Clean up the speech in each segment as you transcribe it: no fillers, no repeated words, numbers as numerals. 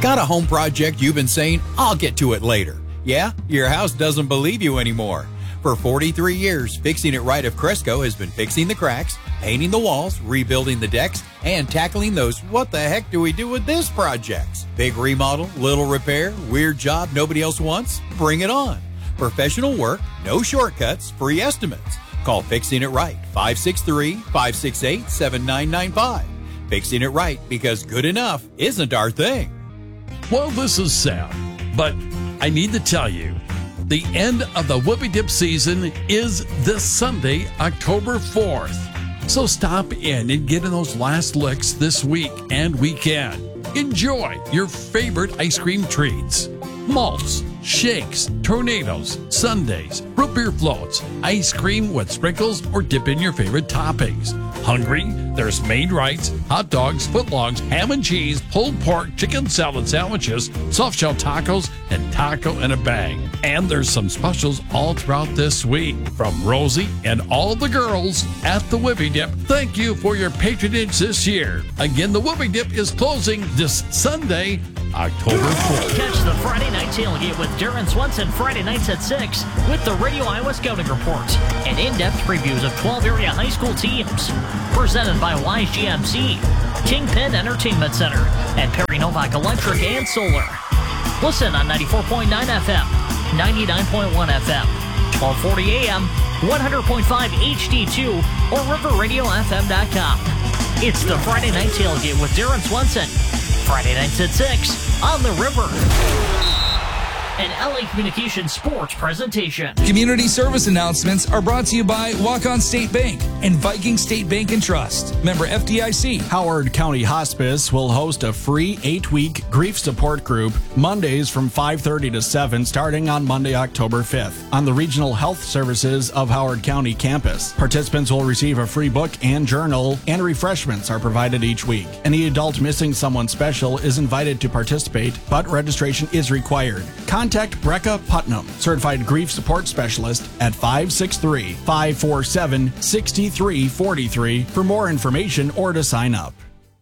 Got a home project you've been saying, I'll get to it later. Yeah, your house doesn't believe you anymore. For 43 years, Fixing It Right of Cresco has been fixing the cracks, painting the walls, rebuilding the decks, and tackling those what the heck do we do with this projects. Big remodel, little repair, weird job nobody else wants? Bring it on. Professional work, no shortcuts, free estimates. Call Fixing It Right, 563-568-7995. Fixing It Right, because good enough isn't our thing. Well, this is sad, but I need to tell you, the end of the Whoopie Dip season is this Sunday, October 4th. So stop in and get in those last licks this week and weekend. Enjoy your favorite ice cream treats. Malts, shakes, tornadoes, sundaes, root beer floats, ice cream with sprinkles, or dip in your favorite toppings. Hungry? There's Maid Rights, hot dogs, footlongs, ham and cheese, pulled pork, chicken salad sandwiches, soft shell tacos, and taco in a bag. And there's some specials all throughout this week. From Rosie and all the girls at the Whoopie Dip, thank you for your patronage this year. Again, the Whoopie Dip is closing this Sunday, October 4th. Catch the Friday Night Tailgate with Darren Swenson Friday nights at 6 with the Radio Iowa Scouting Report and in-depth previews of 12 area high school teams. Presented by Wise GMC, Kingpin Entertainment Center, and Perry Novak Electric and Solar. Listen on 94.9 FM, 99.1 FM, 1240 AM, 100.5 HD2, or riverradiofm.com. It's the Friday Night Tailgate with Darren Swenson. Friday nights at 6 on the River. An LA Communications sports presentation. Community service announcements are brought to you by Walk-On State Bank and Viking State Bank and Trust. Member FDIC. Howard County Hospice will host a free 8-week grief support group Mondays from 5:30 to 7 starting on Monday, October 5th on the Regional Health Services of Howard County campus. Participants will receive a free book and journal, and refreshments are provided each week. Any adult missing someone special is invited to participate, but registration is required. Contact Brecca Putnam, Certified Grief Support Specialist, at 563-547-6343 for more information or to sign up.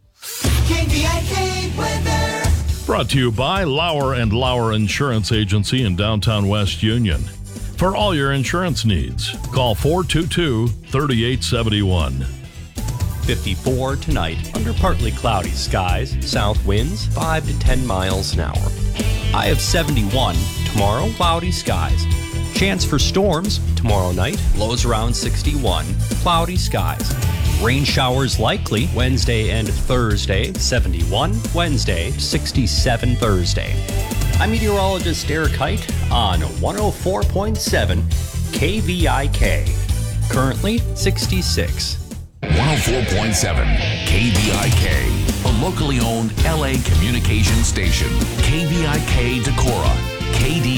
KVIK weather. Brought to you by Lauer & Lauer Insurance Agency in downtown West Union. For all your insurance needs, call 422-3871. 54 tonight, under partly cloudy skies, south winds 5 to 10 miles an hour. High of 71, tomorrow cloudy skies. Chance for storms tomorrow night, lows around 61, cloudy skies. Rain showers likely Wednesday and Thursday, 71 Wednesday, 67 Thursday. I'm meteorologist Eric Height on 104.7 KVIK. Currently 66. 104.7 KVIK, a locally owned LA communication station. KVIK Decorah, KD